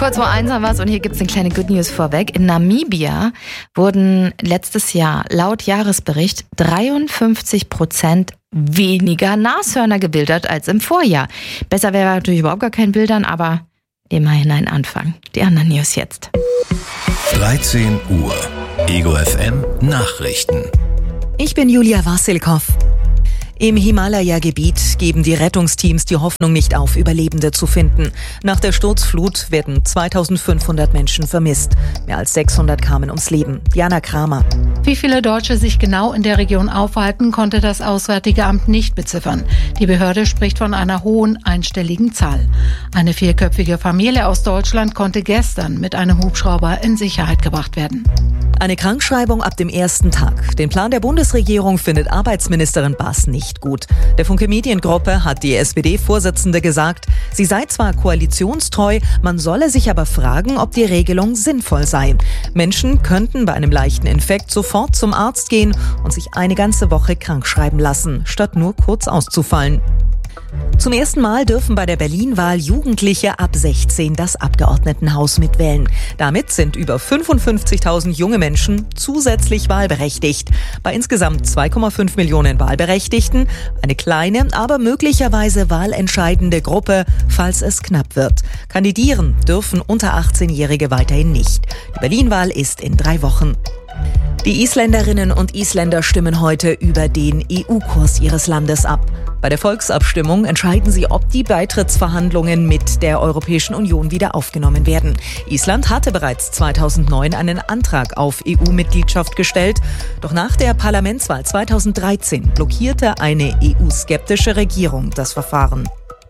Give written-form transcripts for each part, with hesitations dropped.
Kurz vor 1 haben wir es und hier gibt es eine kleine Good News vorweg. In Namibia wurden letztes Jahr laut Jahresbericht 53% weniger Nashörner gewildert als im Vorjahr. Besser wäre natürlich überhaupt gar kein Wildern, aber immerhin ein Anfang. Die anderen News jetzt. 13 Uhr. Ego FM Nachrichten. Ich bin Julia Wassilkow. Im Himalaya-Gebiet geben die Rettungsteams die Hoffnung nicht auf, Überlebende zu finden. Nach der Sturzflut werden 2500 Menschen vermisst. Mehr als 600 kamen ums Leben. Diana Kramer. Wie viele Deutsche sich genau in der Region aufhalten, konnte das Auswärtige Amt nicht beziffern. Die Behörde spricht von einer hohen einstelligen Zahl. Eine 4-köpfige Familie aus Deutschland konnte gestern mit einem Hubschrauber in Sicherheit gebracht werden. Eine Krankschreibung ab dem ersten Tag. Den Plan der Bundesregierung findet Arbeitsministerin Baas nicht gut. Der Funke Mediengruppe hat die SPD-Vorsitzende gesagt, sie sei zwar koalitionstreu, man solle sich aber fragen, ob die Regelung sinnvoll sei. Menschen könnten bei einem leichten Infekt sofort zum Arzt gehen und sich eine ganze Woche krankschreiben lassen, statt nur kurz auszufallen. Zum ersten Mal dürfen bei der Berlin-Wahl Jugendliche ab 16 das Abgeordnetenhaus mitwählen. Damit sind über 55.000 junge Menschen zusätzlich wahlberechtigt. Bei insgesamt 2,5 Millionen Wahlberechtigten eine kleine, aber möglicherweise wahlentscheidende Gruppe, falls es knapp wird. Kandidieren dürfen unter 18-Jährige weiterhin nicht. Die Berlin-Wahl ist in 3 Wochen. Die Isländerinnen und Isländer stimmen heute über den EU-Kurs ihres Landes ab. Bei der Volksabstimmung entscheiden sie, ob die Beitrittsverhandlungen mit der Europäischen Union wieder aufgenommen werden. Island hatte bereits 2009 einen Antrag auf EU-Mitgliedschaft gestellt. Doch nach der Parlamentswahl 2013 blockierte eine EU-skeptische Regierung das Verfahren.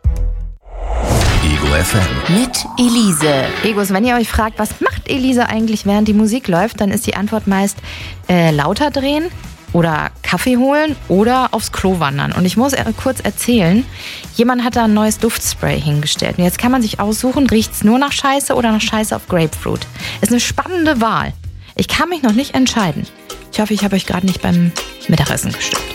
Ego FM. Mit Elise. Egos, wenn ihr euch fragt, was macht Elise eigentlich, während die Musik läuft, dann ist die Antwort meist lauter drehen oder Kaffee holen oder aufs Klo wandern. Und ich muss kurz erzählen, jemand hat da ein neues Duftspray hingestellt. Und jetzt kann man sich aussuchen, riecht es nur nach Scheiße oder nach Scheiße auf Grapefruit. Ist eine spannende Wahl. Ich kann mich noch nicht entscheiden. Ich hoffe, ich habe euch gerade nicht beim Mittagessen gestört.